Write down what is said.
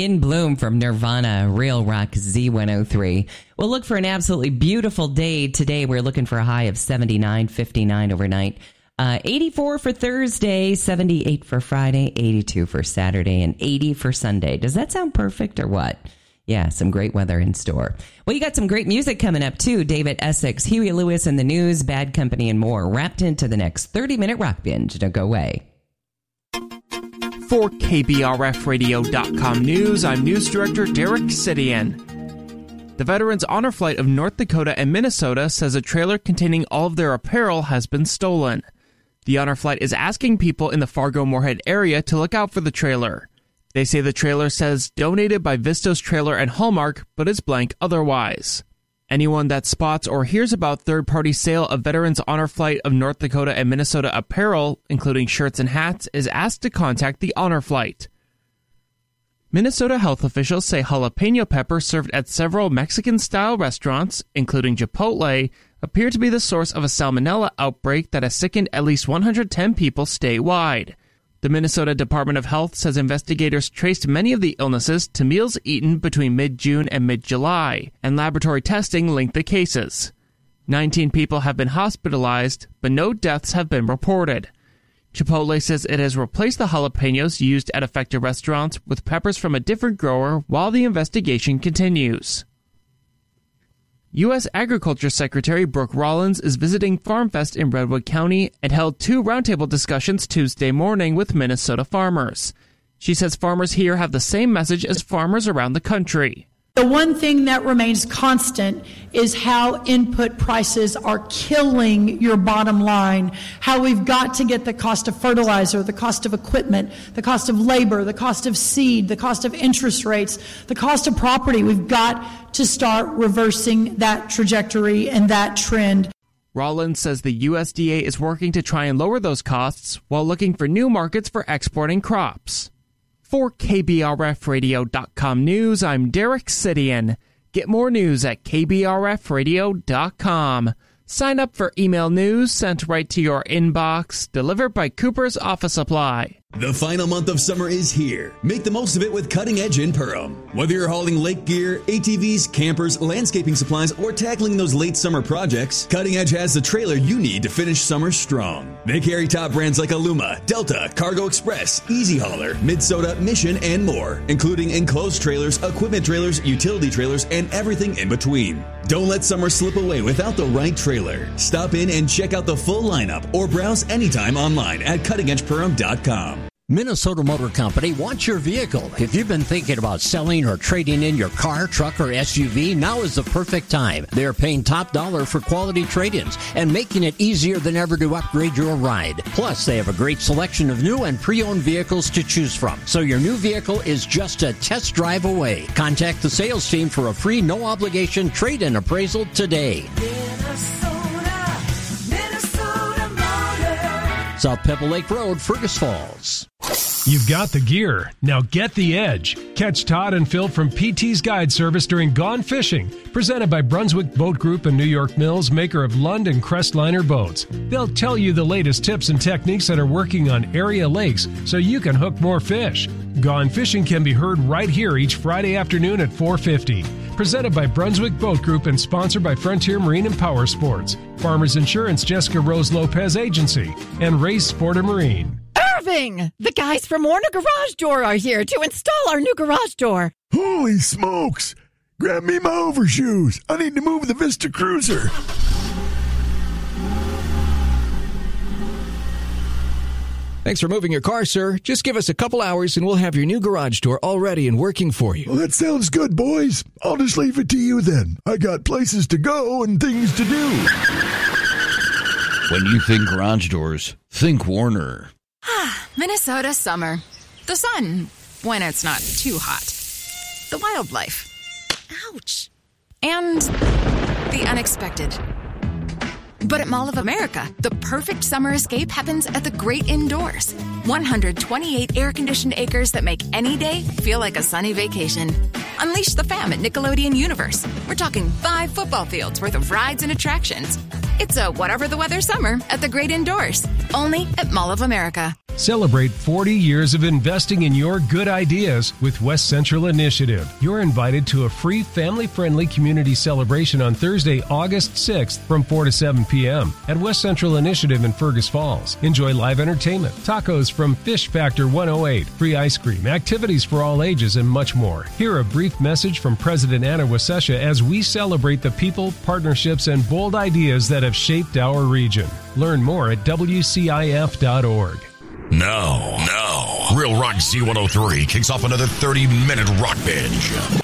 In Bloom from Nirvana, Real Rock Z103. We'll look for an absolutely beautiful day today. We're looking for a high of 79, 59 overnight. 84 for Thursday, 78 for Friday, 82 for Saturday, and 80 for Sunday. Does that sound perfect or what? Yeah, some great weather in store. Well, you got some great music coming up, too. David Essex, Huey Lewis and the News, Bad Company, and more. Wrapped into the next 30-minute rock binge. Don't go away. For KBRFradio.com News, I'm News Director Derek Sidian. The Veterans Honor Flight of North Dakota and Minnesota says a trailer containing all of their apparel has been stolen. The Honor Flight is asking people in the Fargo-Moorhead area to look out for the trailer. They say the trailer says donated by Vistos Trailer and Hallmark, but is blank otherwise. Anyone that spots or hears about third-party sale of Veterans Honor Flight of North Dakota and Minnesota apparel, including shirts and hats, is asked to contact the Honor Flight. Minnesota health officials say jalapeno peppers served at several Mexican-style restaurants, including Chipotle, appear to be the source of a salmonella outbreak that has sickened at least 110 people statewide. The Minnesota Department of Health says investigators traced many of the illnesses to meals eaten between mid-June and mid-July, and laboratory testing linked the cases. 19 people have been hospitalized, but no deaths have been reported. Chipotle says it has replaced the jalapenos used at affected restaurants with peppers from a different grower while the investigation continues. U.S. Agriculture Secretary Brooke Rollins is visiting FarmFest in Redwood County and held 2 roundtable discussions Tuesday morning with Minnesota farmers. She says farmers here have the same message as farmers around the country. The one thing that remains constant is how input prices are killing your bottom line, how we've got to get the cost of fertilizer, the cost of equipment, the cost of labor, the cost of seed, the cost of interest rates, the cost of property. We've got to start reversing that trajectory and that trend. Rollins says the USDA is working to try and lower those costs while looking for new markets for exporting crops. For KBRFradio.com News, I'm Derek Sidian. Get more news at KBRFradio.com. Sign up for email news sent right to your inbox, delivered by Cooper's Office Supply. The final month of summer is here. Make the most of it with Cutting Edge in Perham. Whether you're hauling lake gear, ATVs, campers, landscaping supplies, or tackling those late summer projects, Cutting Edge has the trailer you need to finish summer strong. They carry top brands like Aluma, Delta, Cargo Express, Easy Hauler, Minnesota, Mission, and more, including enclosed trailers, equipment trailers, utility trailers, and everything in between. Don't let summer slip away without the right trailer. Stop in and check out the full lineup or browse anytime online at cuttingedgeperham.com. Minnesota Motor Company wants your vehicle. If you've been thinking about selling or trading in your car, truck, or SUV, now is the perfect time. They're paying top dollar for quality trade-ins and making it easier than ever to upgrade your ride. Plus, they have a great selection of new and pre-owned vehicles to choose from. So your new vehicle is just a test drive away. Contact the sales team for a free, no-obligation trade-in appraisal today. Minnesota Motor. South Pebble Lake Road, Fergus Falls. You've got the gear. Now get the edge. Catch Todd and Phil from PT's Guide Service during Gone Fishing, presented by Brunswick Boat Group and New York Mills, maker of Lund and Crestliner boats. They'll tell you the latest tips and techniques that are working on area lakes so you can hook more fish. Gone Fishing can be heard right here each Friday afternoon at 4:50. Presented by Brunswick Boat Group and sponsored by Frontier Marine and Power Sports, Farmers Insurance, Jessica Rose Lopez Agency, and Race Sport and Marine. Irving! The guys from Warner Garage Door are here to install our new garage door. Holy smokes! Grab me my overshoes. I need to move the Vista Cruiser. Thanks for moving your car, sir. Just give us a couple hours and we'll have your new garage door all ready and working for you. Well, that sounds good, boys. I'll just leave it to you then. I got places to go and things to do. When you think garage doors, think Warner. Minnesota summer. The sun, when it's not too hot. The wildlife. Ouch. And the unexpected. But at Mall of America, the perfect summer escape happens at the great indoors. 128 air-conditioned acres that make any day feel like a sunny vacation. Unleash the fam at Nickelodeon Universe. We're talking 5 football fields worth of rides and attractions. It's a whatever the weather summer at the great indoors. Only at Mall of America. Celebrate 40 years of investing in your good ideas with West Central Initiative. You're invited to a free family-friendly community celebration on Thursday, August 6th from 4 to 7 p.m. at West Central Initiative in Fergus Falls. Enjoy live entertainment, tacos from Fish Factor 108, free ice cream, activities for all ages, and much more. Hear a brief message from President Anna Wasesha as we celebrate the people, partnerships, and bold ideas that have shaped our region. Learn more at WCIF.org. Now, Real Rock Z103 kicks off another 30-minute rock binge.